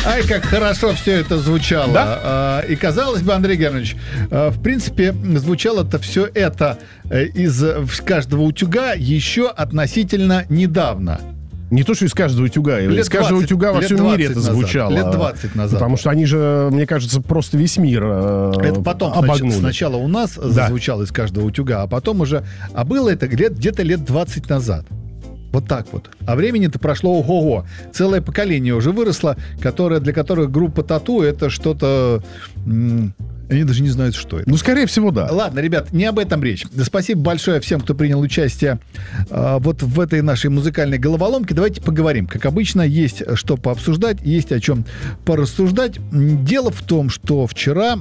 Ай, как хорошо все это звучало. Да? И казалось бы, Андрей Германович, в принципе, звучало-то все это из каждого утюга еще относительно недавно. Не то, что из каждого утюга. Из каждого утюга во всем мире это звучало. Лет 20 назад. Потому что они же, мне кажется, просто весь мир это потом обогнули. Сначала у нас зазвучало из каждого утюга, а потом уже... А было это где-то лет 20 назад. Вот так вот. А времени-то прошло ого-го. Целое поколение уже выросло, для которых группа Тату это что-то... Они даже не знают, что это. Ну, скорее всего, да. Ладно, ребят, не об этом речь. Спасибо большое всем, кто принял участие вот в этой нашей музыкальной головоломке. Давайте поговорим. Как обычно, есть что пообсуждать, есть о чем порассуждать. Дело в том, что вчера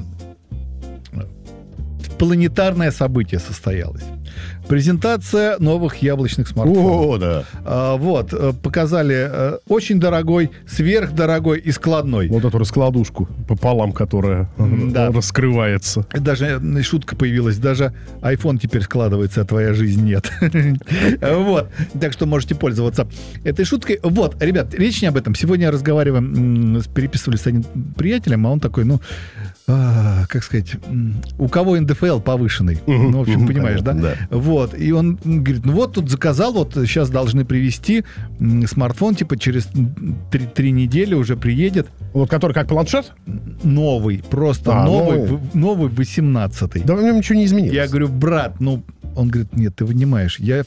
планетарное событие состоялось. Презентация новых яблочных смартфонов. О, да. Показали очень дорогой, сверхдорогой и складной. Вот эту раскладушку пополам, которая раскрывается. Даже шутка появилась. Даже iPhone теперь складывается, а твоя жизнь нет. Вот. Так что можете пользоваться этой шуткой. Вот, ребят, речь не об этом. Сегодня разговариваем, переписывались с одним приятелем, а он такой, как сказать, у кого НДФЛ повышенный. Ну, в общем, понимаешь, да? Вот. И он говорит, тут заказал, сейчас должны привезти смартфон, типа через 3 недели уже приедет. Вот который как планшет? Новый, просто новый 18-й. Да в нем ничего не изменилось. Я говорю, брат, он говорит, нет, ты понимаешь, я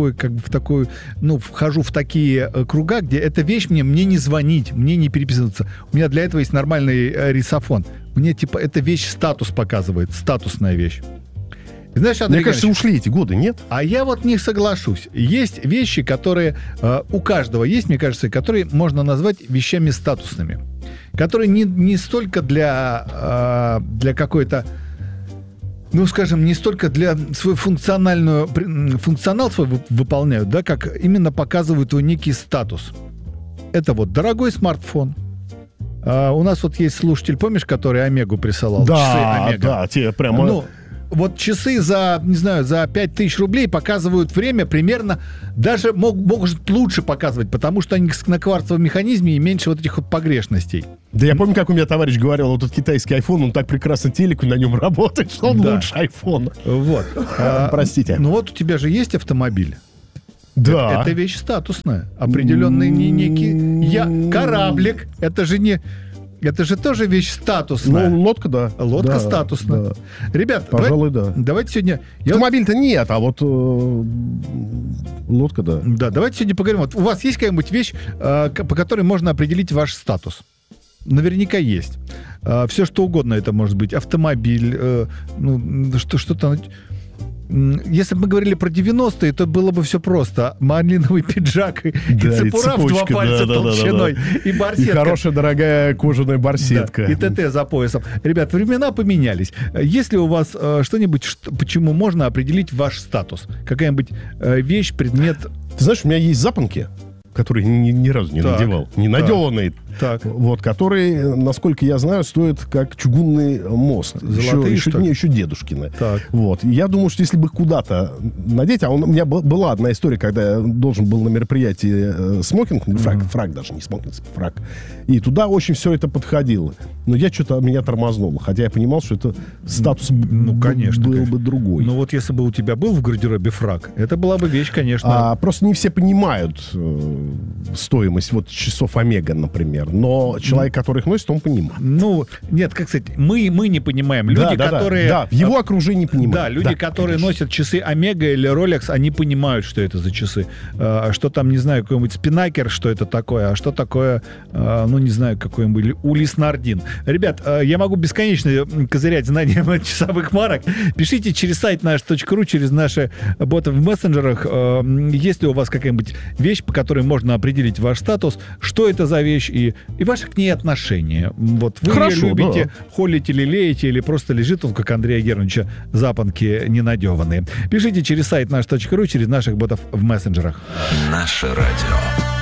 вхожу в такие круга, где эта вещь мне не звонить, мне не переписываться. У меня для этого есть нормальный рисофон. Мне, эта вещь статус показывает, статусная вещь. Знаешь, Андрей Мне кажется, ушли эти годы, нет? А я не соглашусь. Есть вещи, которые у каждого есть, мне кажется, которые можно назвать вещами статусными. Которые не столько для какой-то, скажем, не столько для свой функционал свой выполняют, да, как именно показывают его некий статус. Это дорогой смартфон. У нас есть слушатель, помнишь, который Омегу присылал? Да, часы Омега. Да, те прямо... Часы за 5000 рублей показывают время примерно, даже могут лучше показывать, потому что они на кварцевом механизме и меньше этих погрешностей. Да я помню, как у меня товарищ говорил, этот китайский iPhone, он так прекрасно телеку на нем работает, что он лучше айфона. Вот. Простите. У тебя же есть автомобиль. Да. Это вещь статусная. Определенный некий... Кораблик. Это же тоже вещь статусная. Лодка, да. Лодка статусная. Да. Ребят, пожалуй, давайте сегодня... Автомобиль-то нет, а лодка, да. Да, давайте сегодня поговорим. У вас есть какая-нибудь вещь, по которой можно определить ваш статус? Наверняка есть. Все, что угодно это может быть. Автомобиль, что-то... Если бы мы говорили про 90-е, то было бы все просто. Малиновый пиджак и цепура в 2 пальца толщиной. И барсетка. И хорошая, дорогая кожаная барсетка. Да, и ТТ за поясом. Ребят, времена поменялись. Есть ли у вас что-нибудь, почему можно определить ваш статус? Какая-нибудь вещь, предмет? Ты знаешь, у меня есть запонки, которые ни разу не надевал. Не наделанные. Которые, насколько я знаю, стоят как чугунный мост. Золотые, еще дедушкины. Я думаю, что если бы куда-то надеть... А у меня была одна история, когда я должен был на мероприятии смокинг, фрак даже, не смокинг, фрак. И туда очень все это подходило. Но меня тормознуло. Хотя я понимал, что это статус конечно, был бы другой. Но если бы у тебя был в гардеробе фрак, это была бы вещь, конечно... Просто не все понимают стоимость часов Омега, например. Но человек, который их носит, он понимает. Нет, как сказать, мы не понимаем. Люди, которые... Да, в его окружении понимают. Да, люди, которые носят часы Омега или Rolex, они понимают, что это за часы. Что там, не знаю, какой-нибудь спинакер, что это такое, а что такое, не знаю, какой-нибудь Улис Нардин. Ребят, я могу бесконечно козырять знанием часовых марок. Пишите через сайт наш.ру, через наши боты в мессенджерах. Есть ли у вас какая-нибудь вещь, по которой можно определить ваш статус, что это за вещь и ваше к ней отношение. Вы ее любите, холите, лелеете или просто лежит он, как Андрея Германовича, запонки ненадеванные. Пишите через сайт наш.ру, через наших ботов в мессенджерах. Наше радио.